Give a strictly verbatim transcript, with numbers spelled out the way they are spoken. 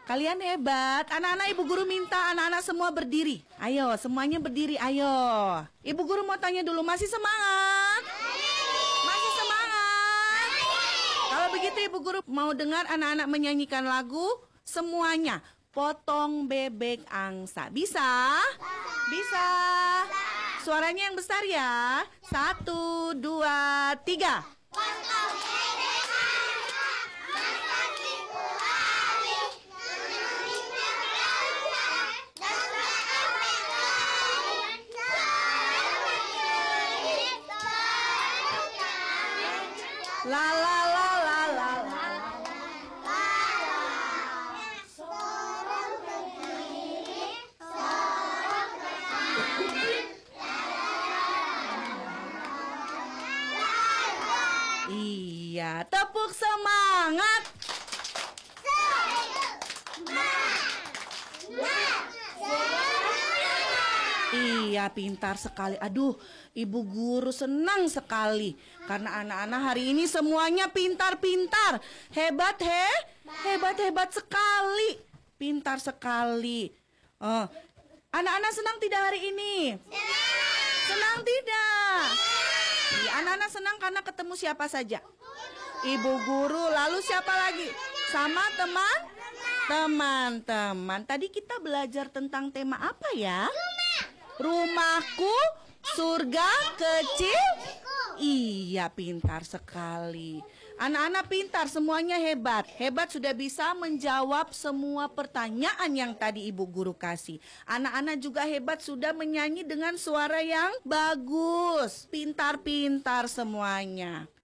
Kalian hebat. Anak-anak, Ibu Guru minta anak-anak semua berdiri. Ayo, semuanya berdiri, ayo. Ibu Guru mau tanya dulu, masih semangat? Masih semangat? Kalau begitu Ibu Guru mau dengar anak-anak menyanyikan lagu semuanya. Potong bebek angsa. Bisa? Bisa. Suaranya yang besar ya. Satu, dua, tiga. Potong bebek angsa, masak minggu hari, menulisnya angsa, dan sampai kering, La la la la la la. Iya, tepuk semangat. Iya, pintar sekali. Aduh, Ibu Guru senang sekali karena anak-anak hari ini semuanya pintar-pintar. Hebat, he? Hebat-hebat sekali. Pintar sekali. Oh, anak-anak senang tidak hari ini? Senang tidak? Iya, anak-anak senang karena ketemu siapa saja? Ibu Guru, lalu siapa lagi? Sama teman? Teman-teman. Tadi kita belajar tentang tema apa ya? Rumahku, surga kecil. Iya, pintar sekali. Anak-anak pintar, semuanya hebat. Hebat sudah bisa menjawab semua pertanyaan yang tadi Ibu Guru kasih. Anak-anak juga hebat sudah menyanyi dengan suara yang bagus. Pintar-pintar semuanya.